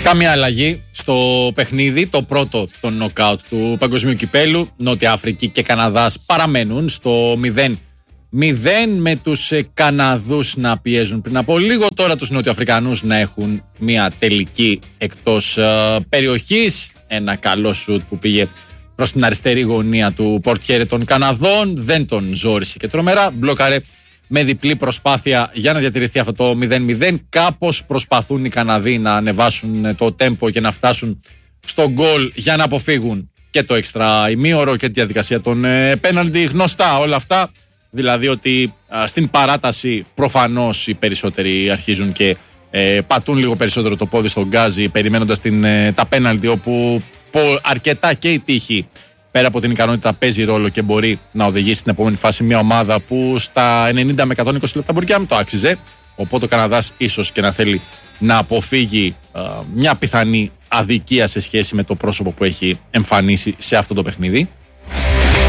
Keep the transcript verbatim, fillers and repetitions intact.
Καμία αλλαγή στο παιχνίδι, το πρώτο των νοκάουτ του Παγκοσμίου Κυπέλου. Νότια Αφρική και Καναδάς παραμένουν στο μηδέν μηδέν με τους Καναδούς να πιέζουν πριν από λίγο. Τώρα τους Νοτιοαφρικανούς να έχουν μια τελική εκτός ε, περιοχής. Ένα καλό σουτ που πήγε προς την αριστερή γωνία του πορτιέρε των Καναδών. Δεν τον ζόρισε και τρομερά. Μπλόκαρε με διπλή προσπάθεια για να διατηρηθεί αυτό το μηδέν μηδέν. Κάπως προσπαθούν οι Καναδοί να ανεβάσουν το τέμπο και να φτάσουν στο γκολ για να αποφύγουν και το έξτρα ημίωρο και τη διαδικασία των ε, πέναλτι. Γνωστά όλα αυτά. Δηλαδή ότι α, στην παράταση προφανώς οι περισσότεροι αρχίζουν και ε, πατούν λίγο περισσότερο το πόδι στον γκάζι περιμένοντας την, ε, τα πέναλτι, όπου πο, αρκετά και η τύχη πέρα από την ικανότητα παίζει ρόλο και μπορεί να οδηγήσει στην επόμενη φάση μια ομάδα που στα ενενήντα με εκατόν είκοσι λεπτά μπορεί και να μην το άξιζε. Οπότε ο Καναδάς ίσως και να θέλει να αποφύγει α, μια πιθανή αδικία σε σχέση με το πρόσωπο που έχει εμφανίσει σε αυτό το παιχνίδι.